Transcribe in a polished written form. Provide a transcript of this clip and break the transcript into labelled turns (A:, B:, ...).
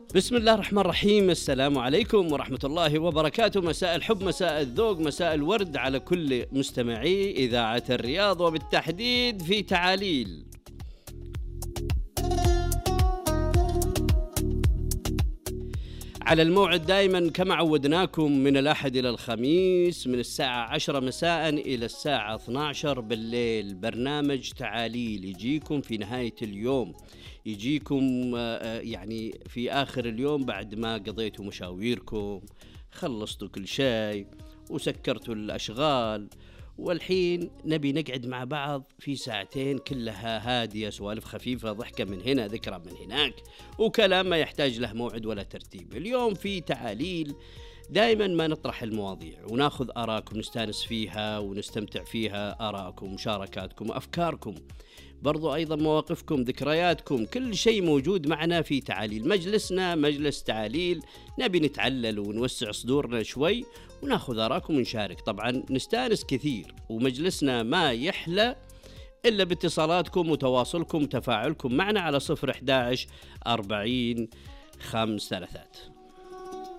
A: بسم الله الرحمن الرحيم. السلام عليكم ورحمة الله وبركاته. مساء الحب، مساء الذوق، مساء الورد على كل مستمعي إذاعة الرياض، وبالتحديد في تعاليل. على الموعد دائما كما عودناكم من الأحد إلى الخميس من الساعة 10 مساء إلى الساعة 12 بالليل. برنامج تعاليل يجيكم في نهاية اليوم، يجيكم يعني في آخر اليوم بعد ما قضيتوا مشاويركم، خلصتوا كل شيء وسكرتوا الأشغال، والحين نبي نقعد مع بعض في ساعتين كلها هادية، سوالف خفيفة، ضحكة من هنا، ذكرى من هناك، وكلام ما يحتاج له موعد ولا ترتيب. اليوم في تعاليل دائما ما نطرح المواضيع وناخذ آراءكم، نستانس فيها ونستمتع فيها، آراءكم، مشاركاتكم، أفكاركم، برضو أيضا مواقفكم، ذكرياتكم، كل شيء موجود معنا في تعاليل. مجلسنا مجلس تعاليل، نبي نتعلل ونوسع صدورنا شوي وناخذ آراءكم ونشارك. طبعا نستانس كثير، ومجلسنا ما يحلى إلا باتصالاتكم وتواصلكم وتفاعلكم معنا على 011 40 5 3.